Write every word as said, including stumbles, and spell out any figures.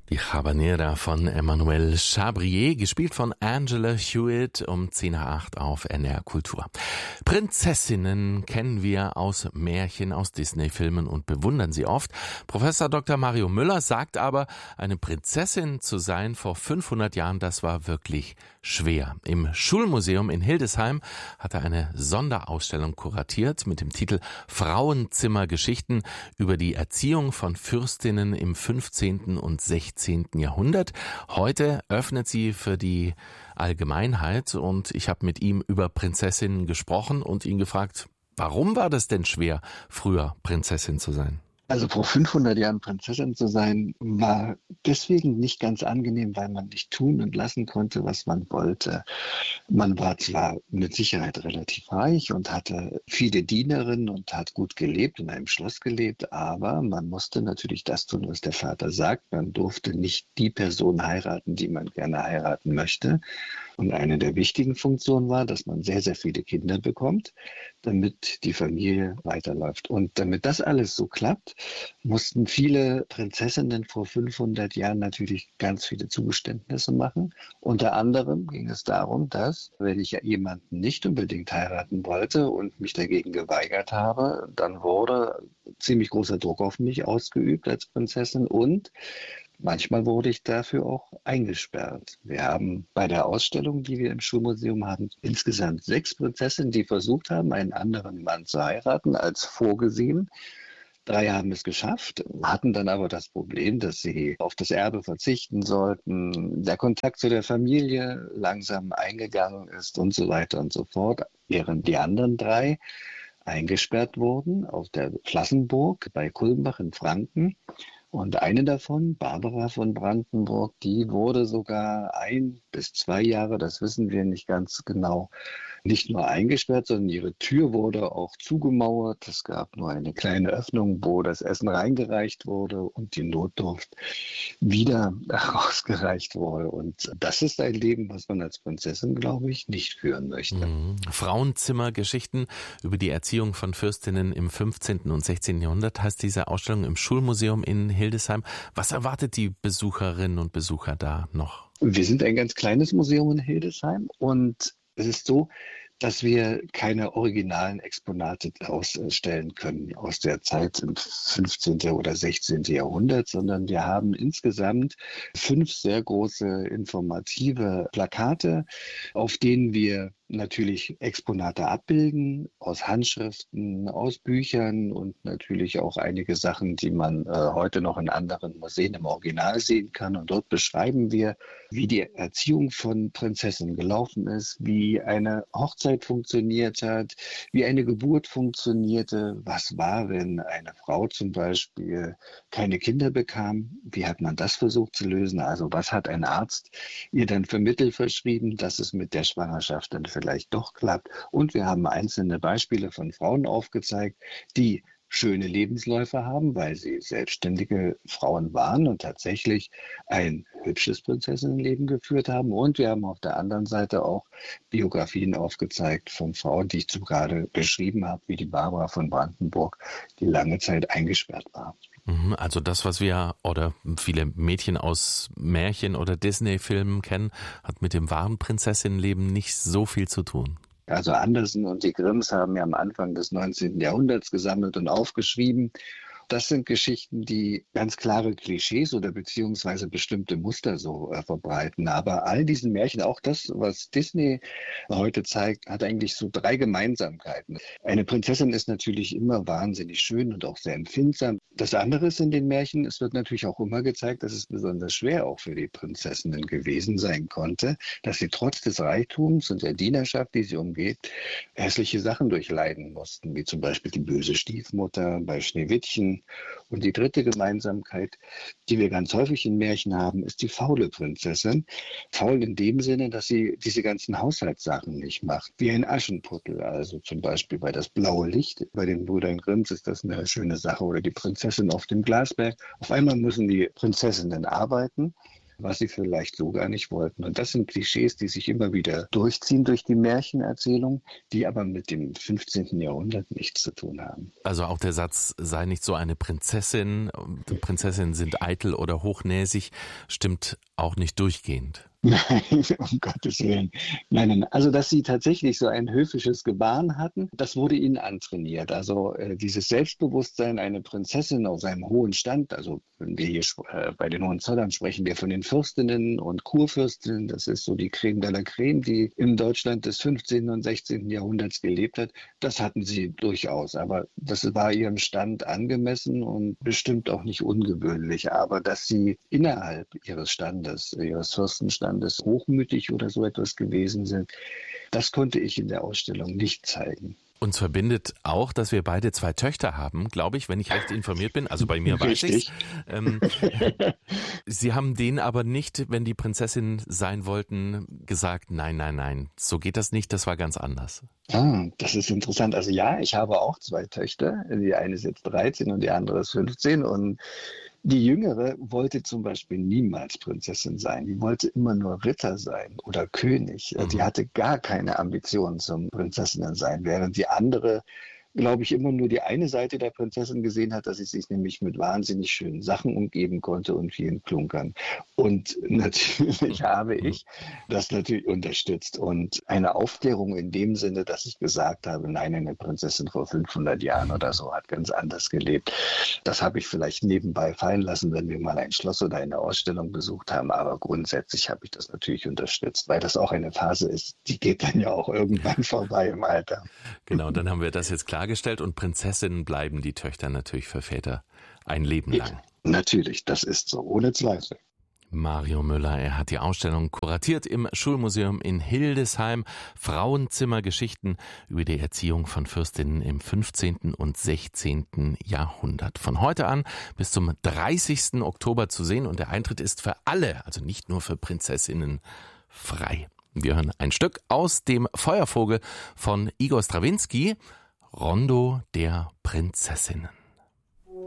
Die Habanera von Emmanuel Chabrier, gespielt von Angela Hewitt um zehn Uhr acht auf N R Kultur. Prinzessinnen kennen wir aus Märchen, aus Disney-Filmen und bewundern sie oft. Professor Doktor Mario Müller sagt aber, eine Prinzessin zu sein vor fünfhundert Jahren, das war wirklich schwer. Im Schulmuseum in Hildesheim hat er eine Sonderausstellung kuratiert mit dem Titel Frauenzimmergeschichten über die Erziehung von Fürstinnen im fünfzehnten und sechzehnten Jahrhundert. Heute öffnet sie für die Allgemeinheit und ich habe mit ihm über Prinzessinnen gesprochen und ihn gefragt, warum war das denn schwer, früher Prinzessin zu sein? Also vor fünfhundert Jahren Prinzessin zu sein, war deswegen nicht ganz angenehm, weil man nicht tun und lassen konnte, was man wollte. Man war zwar mit Sicherheit relativ reich und hatte viele Dienerinnen und hat gut gelebt, in einem Schloss gelebt, aber man musste natürlich das tun, was der Vater sagt. Man durfte nicht die Person heiraten, die man gerne heiraten möchte. Und eine der wichtigen Funktionen war, dass man sehr, sehr viele Kinder bekommt, damit die Familie weiterläuft. Und damit das alles so klappt, mussten viele Prinzessinnen vor fünfhundert Jahren natürlich ganz viele Zugeständnisse machen. Unter anderem ging es darum, dass, wenn ich jemanden nicht unbedingt heiraten wollte und mich dagegen geweigert habe, dann wurde ziemlich großer Druck auf mich ausgeübt als Prinzessin und manchmal wurde ich dafür auch eingesperrt. Wir haben bei der Ausstellung, die wir im Schulmuseum haben, insgesamt sechs Prinzessinnen, die versucht haben, einen anderen Mann zu heiraten als vorgesehen. Drei haben es geschafft, hatten dann aber das Problem, dass sie auf das Erbe verzichten sollten, der Kontakt zu der Familie langsam eingegangen ist und so weiter und so fort, während die anderen drei eingesperrt wurden auf der Plassenburg bei Kulmbach in Franken. Und eine davon, Barbara von Brandenburg, die wurde sogar ein bis zwei Jahre, das wissen wir nicht ganz genau, nicht nur eingesperrt, sondern ihre Tür wurde auch zugemauert. Es gab nur eine kleine Öffnung, wo das Essen reingereicht wurde und die Notdurft wieder rausgereicht wurde. Und das ist ein Leben, was man als Prinzessin, glaube ich, nicht führen möchte. Mhm. Frauenzimmergeschichten über die Erziehung von Fürstinnen im fünfzehnten und sechzehnten Jahrhundert heißt diese Ausstellung im Schulmuseum in Hildesheim. Was erwartet die Besucherinnen und Besucher da noch? Wir sind ein ganz kleines Museum in Hildesheim und es ist so, dass wir keine originalen Exponate ausstellen können aus der Zeit im fünfzehnten oder sechzehnten Jahrhundert, sondern wir haben insgesamt fünf sehr große informative Plakate, auf denen wir natürlich Exponate abbilden, aus Handschriften, aus Büchern und natürlich auch einige Sachen, die man äh, heute noch in anderen Museen im Original sehen kann. Und dort beschreiben wir, wie die Erziehung von Prinzessinnen gelaufen ist, wie eine Hochzeit funktioniert hat, wie eine Geburt funktionierte, was war, wenn eine Frau zum Beispiel keine Kinder bekam, wie hat man das versucht zu lösen, also was hat ein Arzt ihr dann für Mittel verschrieben, dass es mit der Schwangerschaft dann vielleicht doch klappt. Und wir haben einzelne Beispiele von Frauen aufgezeigt, die schöne Lebensläufe haben, weil sie selbstständige Frauen waren und tatsächlich ein hübsches Prinzessinnenleben geführt haben. Und wir haben auf der anderen Seite auch Biografien aufgezeigt von Frauen, die ich zu gerade beschrieben habe, wie die Barbara von Brandenburg, die lange Zeit eingesperrt war. Also das, was wir oder viele Mädchen aus Märchen oder Disney-Filmen kennen, hat mit dem wahren Prinzessinnenleben nicht so viel zu tun. Also Andersen und die Grimms haben ja am Anfang des neunzehnten Jahrhunderts gesammelt und aufgeschrieben. Das sind Geschichten, die ganz klare Klischees oder beziehungsweise bestimmte Muster so äh, verbreiten. Aber all diesen Märchen, auch das, was Disney heute zeigt, hat eigentlich so drei Gemeinsamkeiten. Eine Prinzessin ist natürlich immer wahnsinnig schön und auch sehr empfindsam. Das andere ist in den Märchen, es wird natürlich auch immer gezeigt, dass es besonders schwer auch für die Prinzessinnen gewesen sein konnte, dass sie trotz des Reichtums und der Dienerschaft, die sie umgeht, hässliche Sachen durchleiden mussten, wie zum Beispiel die böse Stiefmutter bei Schneewittchen. Und die dritte Gemeinsamkeit, die wir ganz häufig in Märchen haben, ist die faule Prinzessin. Faul in dem Sinne, dass sie diese ganzen Haushaltssachen nicht macht, wie ein Aschenputtel. Also zum Beispiel bei das blaue Licht, bei den Brüdern Grimms ist das eine schöne Sache. Oder die Prinzessin auf dem Glasberg. Auf einmal müssen die Prinzessinnen arbeiten. was sie vielleicht so gar nicht wollten. Und das sind Klischees, die sich immer wieder durchziehen durch die Märchenerzählung, die aber mit dem fünfzehnten Jahrhundert nichts zu tun haben. Also auch der Satz, sei nicht so eine Prinzessin, Prinzessinnen sind eitel oder hochnäsig, stimmt auch nicht durchgehend. Nein, um Gottes Willen. Nein, nein. Also, dass sie tatsächlich so ein höfisches Gebaren hatten, das wurde ihnen antrainiert. Also äh, dieses Selbstbewusstsein, eine Prinzessin auf einem hohen Stand, also wenn wir hier äh, bei den Hohenzollern sprechen wir von den Fürstinnen und Kurfürstinnen, das ist so die Creme de la Creme, die im Deutschland des fünfzehnten und sechzehnten Jahrhunderts gelebt hat, das hatten sie durchaus. Aber das war ihrem Stand angemessen und bestimmt auch nicht ungewöhnlich. Aber dass sie innerhalb ihres Standes, ihres Fürstenstandes, hochmütig oder so etwas gewesen sind, das konnte ich in der Ausstellung nicht zeigen. Uns verbindet auch, dass wir beide zwei Töchter haben, glaube ich, wenn ich recht informiert bin. Also bei mir weiß ich. Ähm, Sie haben denen aber nicht, wenn die Prinzessin sein wollten, gesagt, nein, nein, nein, so geht das nicht, das war ganz anders. Ah, das ist interessant. Also ja, ich habe auch zwei Töchter. Die eine ist jetzt dreizehn und die andere ist fünfzehn und die Jüngere wollte zum Beispiel niemals Prinzessin sein. Die wollte immer nur Ritter sein oder König. Mhm. Die hatte gar keine Ambitionen zum Prinzessinnen sein, während die andere, glaube ich, immer nur die eine Seite der Prinzessin gesehen hat, dass sie sich nämlich mit wahnsinnig schönen Sachen umgeben konnte und vielen Klunkern. Und natürlich habe ich das natürlich unterstützt. Und eine Aufklärung in dem Sinne, dass ich gesagt habe, nein, eine Prinzessin vor fünfhundert Jahren oder so hat ganz anders gelebt. Das habe ich vielleicht nebenbei fallen lassen, wenn wir mal ein Schloss oder eine Ausstellung besucht haben. Aber grundsätzlich habe ich das natürlich unterstützt, weil das auch eine Phase ist, die geht dann ja auch irgendwann vorbei im Alter. Genau, dann haben wir das jetzt klargestellt und Prinzessinnen bleiben die Töchter natürlich für Väter ein Leben lang. Natürlich, das ist so, ohne Zweifel. Mario Müller, er hat die Ausstellung kuratiert im Schulmuseum in Hildesheim. Frauenzimmergeschichten über die Erziehung von Fürstinnen im fünfzehnten und sechzehnten Jahrhundert. Von heute an bis zum dreißigsten Oktober zu sehen und der Eintritt ist für alle, also nicht nur für Prinzessinnen, frei. Wir hören ein Stück aus dem Feuervogel von Igor Strawinski, Rondo der Prinzessinnen.